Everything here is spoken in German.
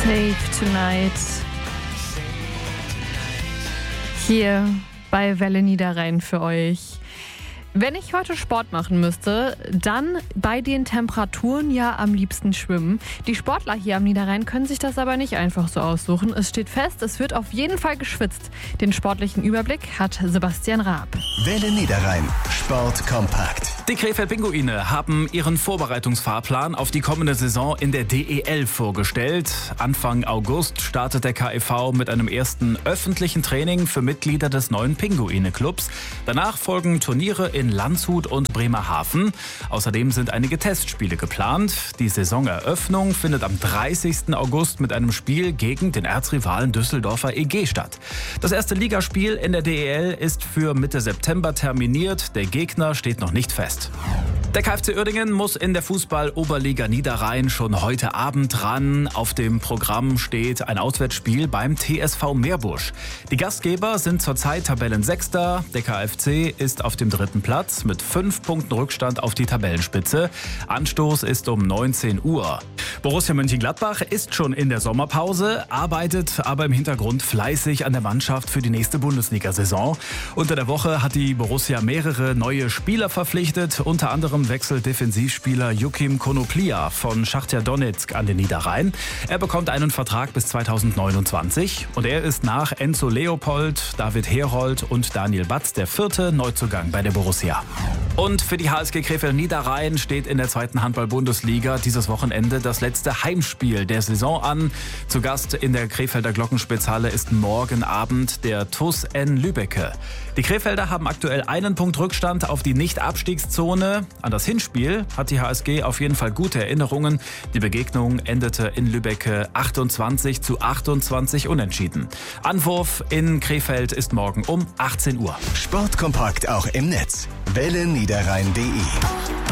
Save Tonight. Hier bei Welle Niederrhein für euch. Wenn ich heute Sport machen müsste, dann bei den Temperaturen ja am liebsten schwimmen. Die Sportler hier am Niederrhein können sich das aber nicht einfach so aussuchen. Es steht fest, es wird auf jeden Fall geschwitzt. Den sportlichen Überblick hat Sebastian Raab. Welle Niederrhein, Sport kompakt. Die Krefeld-Pinguine haben ihren Vorbereitungsfahrplan auf die kommende Saison in der DEL vorgestellt. Anfang August startet der KIV mit einem ersten öffentlichen Training für Mitglieder des neuen Pinguine-Clubs. Danach folgen Turniere in Landshut und Bremerhaven. Außerdem sind einige Testspiele geplant. Die Saisoneröffnung findet am 30. August mit einem Spiel gegen den Erzrivalen Düsseldorfer EG statt. Das erste Ligaspiel in der DEL ist für Mitte September terminiert. Der Gegner steht noch nicht fest. Der KfC Uerdingen muss in der Fußball-Oberliga Niederrhein schon heute Abend ran. Auf dem Programm steht ein Auswärtsspiel beim TSV Meerbusch. Die Gastgeber sind zurzeit Tabellensechster. Der KfC ist auf dem 3. Platz mit 5 Punkten Rückstand auf die Tabellenspitze. Anstoß ist um 19 Uhr. Borussia Mönchengladbach ist schon in der Sommerpause, arbeitet aber im Hintergrund fleißig an der Mannschaft für die nächste Bundesliga-Saison. Unter der Woche hat die Borussia mehrere neue Spieler verpflichtet. Unter anderem wechselt Defensivspieler Joachim Konoplia von Schachtar Donezk an den Niederrhein. Er bekommt einen Vertrag bis 2029 und er ist nach Enzo Leopold, David Herold und Daniel Batz der 4. Neuzugang bei der Borussia. Und für die HSG Krefeld Niederrhein steht in der 2. Handball-Bundesliga dieses Wochenende das letzte Heimspiel der Saison an. Zu Gast in der Krefelder Glockenspitzhalle ist morgen Abend der TuS N Lübbecke. Die Krefelder haben aktuell einen Punkt Rückstand auf die Nicht-Abstiegszone. An das Hinspiel hat die HSG auf jeden Fall gute Erinnerungen. Die Begegnung endete in Lübbecke 28:28 unentschieden. Anwurf in Krefeld ist morgen um 18 Uhr. Sportkompakt auch im Netz. welleniederrhein.de